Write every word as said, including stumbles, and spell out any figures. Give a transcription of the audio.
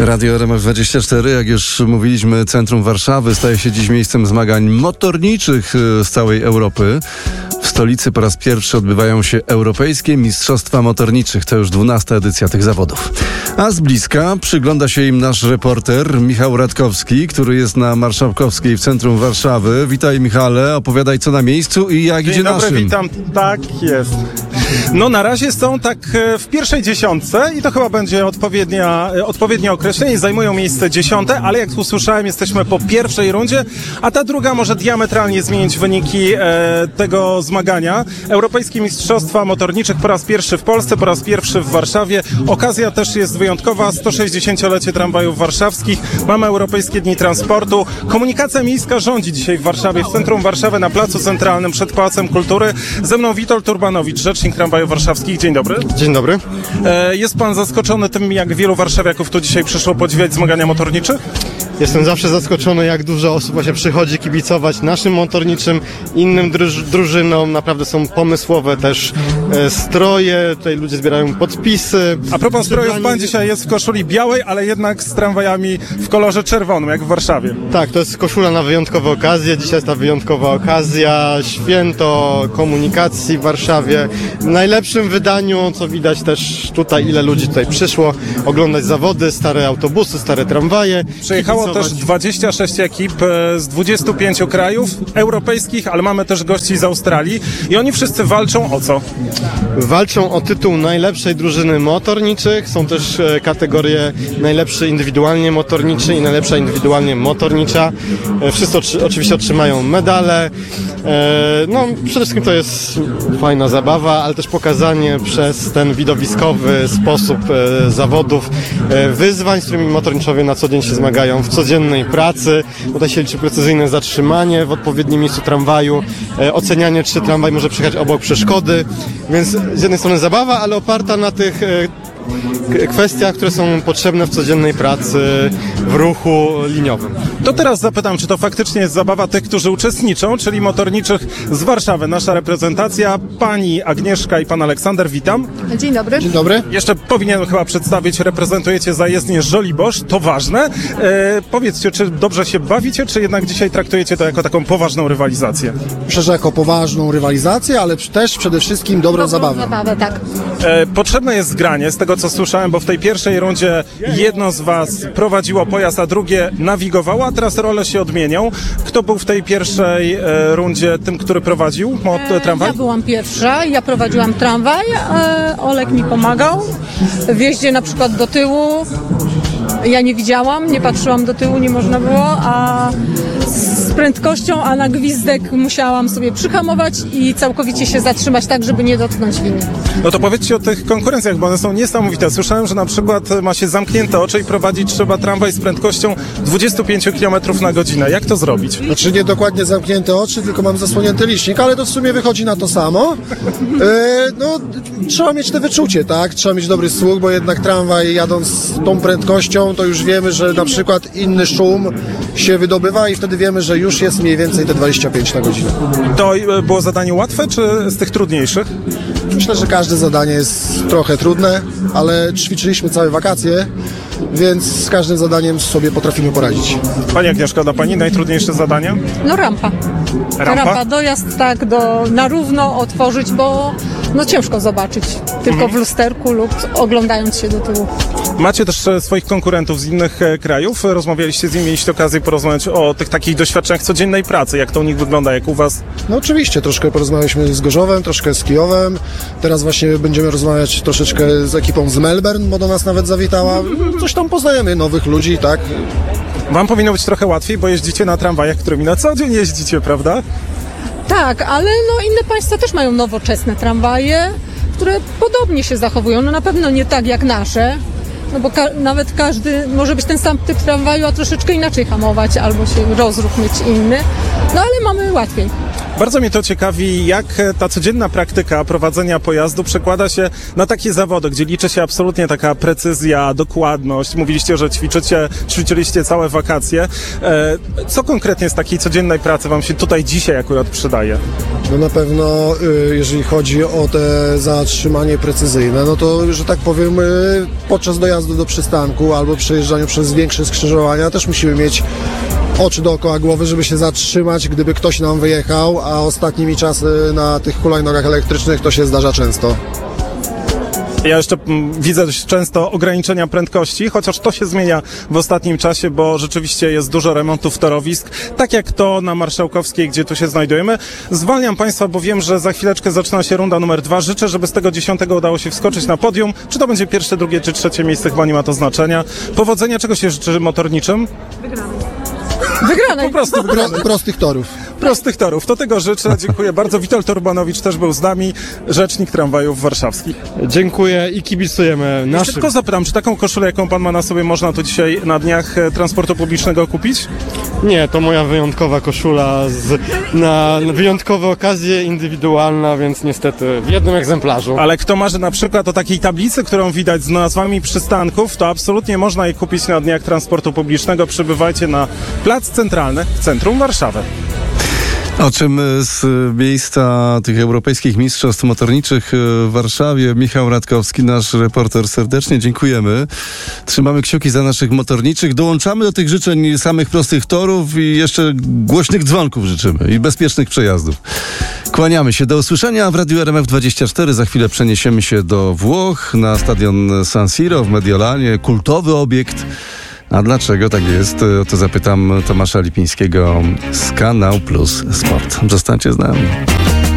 Radio R M F dwadzieścia cztery, jak już mówiliśmy, centrum Warszawy staje się dziś miejscem zmagań motorniczych z całej Europy. W stolicy po raz pierwszy odbywają się Europejskie Mistrzostwa Motorniczych. To już dwunasta edycja tych zawodów. A z bliska przygląda się im nasz reporter Michał Radkowski, który jest na Marszałkowskiej w centrum Warszawy. Witaj, Michale, opowiadaj co na miejscu i jak Dzień idzie dobry, naszym. witam. Tak jest. No na razie są tak w pierwszej dziesiątce i to chyba będzie odpowiednia, odpowiednie określenie. Zajmują miejsce dziesiąte, ale jak usłyszałem, jesteśmy po pierwszej rundzie, a ta druga może diametralnie zmienić wyniki e, tego zmagania. Europejskie Mistrzostwa Motorniczych po raz pierwszy w Polsce, po raz pierwszy w Warszawie. Okazja też jest wyjątkowa. sto sześćdziesięciolecie tramwajów warszawskich. Mamy Europejskie Dni Transportu. Komunikacja miejska rządzi dzisiaj w Warszawie, w centrum Warszawy, na Placu Centralnym przed Pałacem Kultury. Ze mną Witold Urbanowicz, rzecznik tramwajów warszawskich. Dzień dobry. Dzień dobry. E, jest pan zaskoczony tym, jak wielu warszawiaków tu dzisiaj przyszło podziwiać zmagania motorniczych? Jestem zawsze zaskoczony, jak dużo osób właśnie przychodzi kibicować naszym motorniczym, innym druż- drużynom. Naprawdę są pomysłowe też e, stroje, tutaj ludzie zbierają podpisy. A propos strojów, pan dzisiaj jest w koszuli białej, ale jednak z tramwajami w kolorze czerwonym, jak w Warszawie. Tak, to jest koszula na wyjątkowe okazje. Dzisiaj jest ta wyjątkowa okazja, święto komunikacji w Warszawie. W najlepszym wydaniu, co widać też tutaj, ile ludzi tutaj przyszło oglądać zawody, stare autobusy, stare tramwaje. Przyjechało kibicować. też dwadzieścia sześć ekip e, z dwudziestu pięciu krajów europejskich, ale mamy też gości z Australii i oni wszyscy walczą o co? Walczą o tytuł najlepszej drużyny motorniczych. Są też e, kategorie najlepszy indywidualnie motorniczy i najlepsza indywidualnie motornicza. E, wszyscy oczy, oczywiście otrzymają medale. E, no, przede wszystkim to jest fajna zabawa, ale też pokazanie przez ten widowiskowy sposób e, zawodów e, wyzwań, z którymi motorniczowie na co dzień się zmagają w codziennej pracy. Tutaj się liczy precyzyjne zatrzymanie w odpowiednim miejscu tramwaju, e, ocenianie, czy tramwaj może przejechać obok przeszkody. Więc z jednej strony zabawa, ale oparta na tych e, k- kwestiach, które są potrzebne w codziennej pracy, w ruchu liniowym. To teraz zapytam, czy to faktycznie jest zabawa tych, którzy uczestniczą, czyli motorniczych z Warszawy. Nasza reprezentacja, pani Agnieszka i pan Aleksander, witam. Dzień dobry. Dzień dobry. Jeszcze powinienem chyba przedstawić, reprezentujecie zajezdnię Żoliborz, to ważne. E, powiedzcie, czy dobrze się bawicie, czy jednak dzisiaj traktujecie to jako taką poważną rywalizację? Myślę, że jako poważną rywalizację, ale też przede wszystkim dobrą zabawę. Zabawę, tak. E, potrzebne jest zgranie, z tego co słyszałem, bo w tej pierwszej rundzie jedno z was prowadziło pojazd, a drugie nawigowało, a teraz role się odmienią. Kto był w tej pierwszej e, rundzie tym, który prowadził mot, E, tramwaj? Ja byłam pierwsza, ja prowadziłam tramwaj, e, Olek mi pomagał w jeździe na przykład do tyłu. Ja nie widziałam, nie patrzyłam do tyłu, nie można było, a z prędkością, a na gwizdek musiałam sobie przyhamować i całkowicie się zatrzymać tak, żeby nie dotknąć liny. No to powiedzcie o tych konkurencjach, bo one są niesamowite. Słyszałem, że na przykład ma się zamknięte oczy i prowadzić trzeba tramwaj z prędkością dwadzieścia pięć kilometrów na godzinę. Jak to zrobić? Znaczy nie dokładnie zamknięte oczy, tylko mam zasłonięty licznik, ale to w sumie wychodzi na to samo. E, no, trzeba mieć te wyczucie, tak? Trzeba mieć dobry słuch, bo jednak tramwaj jadąc z tą prędkością, to już wiemy, że na przykład inny szum się wydobywa i wtedy wiemy, że już jest mniej więcej te dwadzieścia pięć na godzinę. To e, było zadanie łatwe, czy z tych trudniejszych? Myślę, że każde zadanie jest trochę trudne, ale ćwiczyliśmy całe wakacje, więc z każdym zadaniem sobie potrafimy poradzić. Pani Agnieszka, da pani najtrudniejsze zadania? No rampa. Rampa? Rampa, dojazd tak do, na równo otworzyć, bo no ciężko zobaczyć tylko w lusterku lub oglądając się do tyłu. Macie też e, swoich konkurentów z innych e, krajów. Rozmawialiście z nimi, mieliście okazję porozmawiać o tych takich doświadczeniach codziennej pracy. Jak to u nich wygląda, jak u was? No oczywiście, troszkę porozmawialiśmy z Gorzowem, troszkę z Kijowem. Teraz właśnie będziemy rozmawiać troszeczkę z ekipą z Melbourne, bo do nas nawet zawitała. Coś tam poznajemy, nowych ludzi, tak? Wam powinno być trochę łatwiej, bo jeździcie na tramwajach, którymi na co dzień jeździcie, prawda? Tak, ale no inne państwa też mają nowoczesne tramwaje, które podobnie się zachowują. No na pewno nie tak jak nasze, no bo ka- nawet każdy może być ten sam typ tramwaju, a troszeczkę inaczej hamować albo się rozruch mieć inny. No ale mamy łatwiej. Bardzo mnie to ciekawi, jak ta codzienna praktyka prowadzenia pojazdu przekłada się na takie zawody, gdzie liczy się absolutnie taka precyzja, dokładność. Mówiliście, że ćwiczycie, ćwiczyliście całe wakacje. E, co konkretnie z takiej codziennej pracy wam się tutaj dzisiaj akurat przydaje? No na pewno, y, jeżeli chodzi o te zatrzymanie precyzyjne, no to, że tak powiem, y, podczas dojazdu do przystanku albo przejeżdżaniu przez większe skrzyżowania też musimy mieć oczy dookoła głowy, żeby się zatrzymać, gdyby ktoś nam wyjechał, a ostatnimi czasy na tych hulajnogach elektrycznych to się zdarza często. Ja jeszcze mm, widzę dość często ograniczenia prędkości, chociaż to się zmienia w ostatnim czasie, bo rzeczywiście jest dużo remontów torowisk, tak jak to na Marszałkowskiej, gdzie tu się znajdujemy. Zwalniam Państwa, bo wiem, że za chwileczkę zaczyna się runda numer dwa. Życzę, żeby z tego dziesiątego udało się wskoczyć na podium. Czy to będzie pierwsze, drugie czy trzecie miejsce, chyba nie ma to znaczenia. Powodzenia, czego się życzy motorniczym? Wygranej. Po prostu Pro, prostych torów. prostych torów. To tego życzę. Dziękuję bardzo. Witold Urbanowicz też był z nami, rzecznik tramwajów warszawskich. Dziękuję i kibicujemy Jeszcze naszym. tylko zapytam, czy taką koszulę, jaką pan ma na sobie, można tu dzisiaj na dniach e, transportu publicznego kupić? Nie, to moja wyjątkowa koszula z, na wyjątkowe okazje, indywidualna, więc niestety w jednym egzemplarzu. Ale kto marzy na przykład o takiej tablicy, którą widać z nazwami przystanków, to absolutnie można je kupić na dniach transportu publicznego. Przybywajcie na Plac Centralny w centrum Warszawy. O czym z miejsca tych europejskich mistrzostw motorniczych w Warszawie Michał Radkowski, nasz reporter, serdecznie dziękujemy. Trzymamy kciuki za naszych motorniczych. Dołączamy do tych życzeń samych prostych torów i jeszcze głośnych dzwonków życzymy i bezpiecznych przejazdów. Kłaniamy się. Do usłyszenia w Radiu R M F dwadzieścia cztery. Za chwilę przeniesiemy się do Włoch, na stadion San Siro w Mediolanie. Kultowy obiekt. A dlaczego tak jest? To zapytam Tomasza Lipińskiego z Kanał Plus Sport. Zostańcie z nami.